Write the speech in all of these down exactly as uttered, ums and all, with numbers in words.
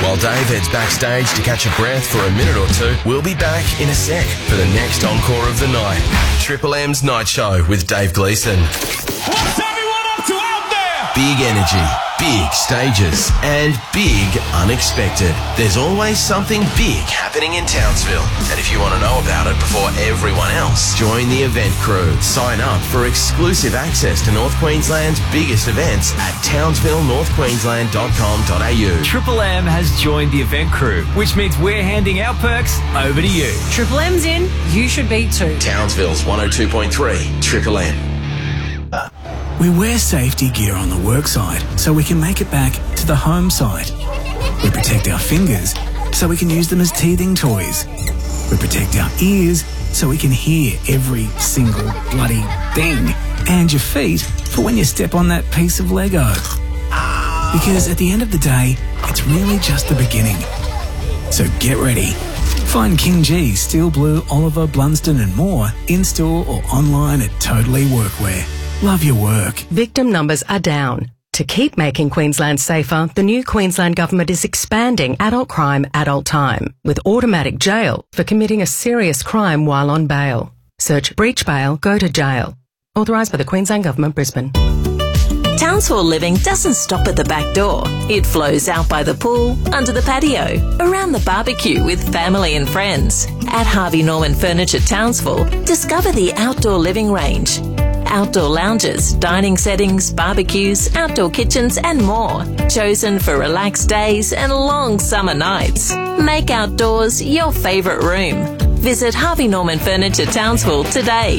While Dave heads backstage to catch a breath for a minute or two, we'll be back in a sec for the next encore of the night. Triple M's Night Show with Dave Gleeson. What's everyone up to out there? Big energy, big stages, and big unexpected. There's always something big happening in Townsville. And if you want to know about it before everyone else, join the event crew. Sign up for exclusive access to North Queensland's biggest events at townsville north queensland dot com dot a u. Triple M has joined the event crew, which means we're handing our perks over to you. Triple M's in, you should be too. Townsville's one oh two point three, Triple M. We wear safety gear on the work site so we can make it back to the home site. We protect our fingers so we can use them as teething toys. We protect our ears so we can hear every single bloody thing. And your feet for when you step on that piece of Lego. Because at the end of the day, it's really just the beginning. So get ready. Find King G, Steel Blue, Oliver, Blunston and more in-store or online at Totally Workwear. Love your work. Victim numbers are down. To keep making Queensland safer, the new Queensland Government is expanding adult crime, adult time, with automatic jail for committing a serious crime while on bail. Search breach bail, go to jail. Authorised by the Queensland Government, Brisbane. Townsville living doesn't stop at the back door. It flows out by the pool, under the patio, around the barbecue with family and friends. At Harvey Norman Furniture Townsville, discover the outdoor living range. Outdoor lounges, dining settings, barbecues, outdoor kitchens and more. Chosen for relaxed days and long summer nights. Make outdoors your favourite room. Visit Harvey Norman Furniture Townsville today.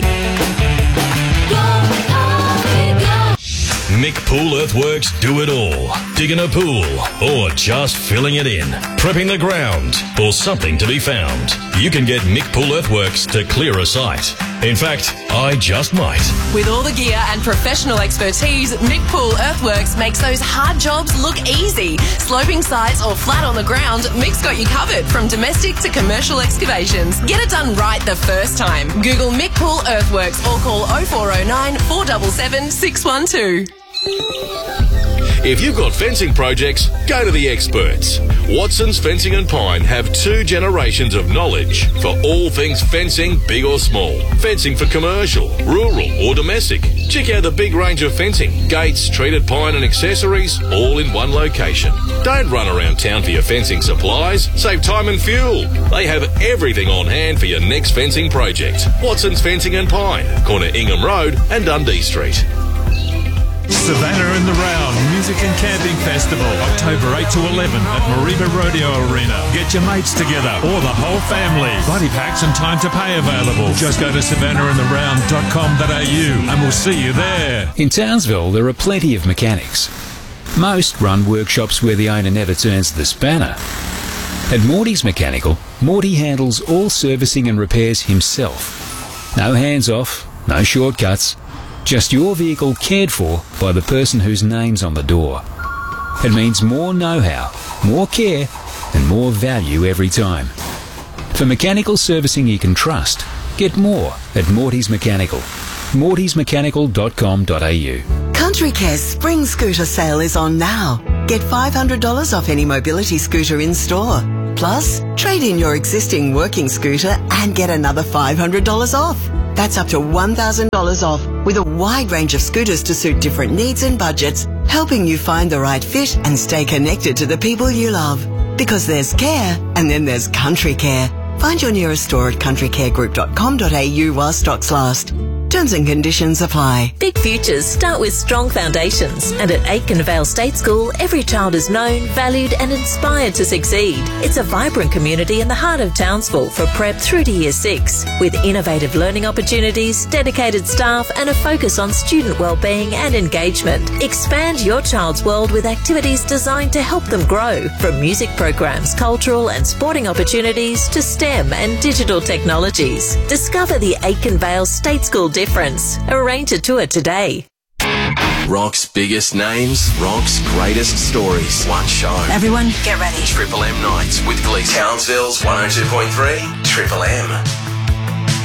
Mick Pool Earthworks do it all. Digging a pool or just filling it in. Prepping the ground or something to be found. You can get Mick Pool Earthworks to clear a site. In fact, I just might. With all the gear and professional expertise, Mick Pool Earthworks makes those hard jobs look easy. Sloping sites or flat on the ground, Mick's got you covered from domestic to commercial excavations. Get it done right the first time. Google Mick Pool Earthworks or call oh four oh nine, four seven seven, six one two. If you've got fencing projects, go to the experts. Watson's Fencing and Pine have two generations of knowledge for all things fencing, big or small. Fencing for commercial, rural or domestic. Check out the big range of fencing, gates, treated pine and accessories, all in one location. Don't run around town for your fencing supplies. Save time and fuel. They have everything on hand for your next fencing project. Watson's Fencing and Pine, corner Ingham Road and Dundee Street. Savannah in the Round Music and Camping Festival, October eighth to eleven at Mariba Rodeo Arena. Get your mates together or the whole family. Buddy packs and time to pay available. Just go to savannah in the round dot com dot a u and we'll see you there. In Townsville, there are plenty of mechanics. Most run workshops where the owner never turns the spanner. At Morty's Mechanical, Morty handles all servicing and repairs himself. No hands off, no shortcuts. Just your vehicle cared for by the person whose name's on the door. It means more know-how, more care, and more value every time. For mechanical servicing you can trust, get more at Morty's Mechanical. mortys mechanical dot com dot a u. Country Care's spring scooter sale is on now. Get five hundred dollars off any mobility scooter in store. Plus, trade in your existing working scooter and get another five hundred dollars off. That's up to one thousand dollars off with a wide range of scooters to suit different needs and budgets, helping you find the right fit and stay connected to the people you love. Because there's care and then there's Country Care. Find your nearest store at country care group dot com dot a u while stocks last. Terms and conditions apply. Big futures start with strong foundations, and at Aitken Vale State School, every child is known, valued and inspired to succeed. It's a vibrant community in the heart of Townsville for prep through to year six, with innovative learning opportunities, dedicated staff and a focus on student wellbeing and engagement. Expand your child's world with activities designed to help them grow, from music programs, cultural and sporting opportunities to STEM and digital technologies. Discover the Aitken Vale State School difference. Arrange a tour today. Rock's biggest names, Rock's greatest stories. One show. Everyone, get ready. Triple M Nights with Glee. Townsville's one oh two point three, Triple M.